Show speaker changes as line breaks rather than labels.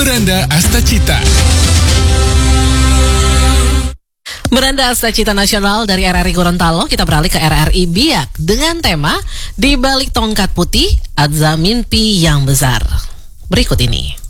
Beranda Astacita.
Beranda Astacita Nasional dari RRI Gorontalo, kita beralih ke RRI Biak dengan tema Di Balik Tongkat Putih, Azza Mimpi Yang Besar. Berikut ini.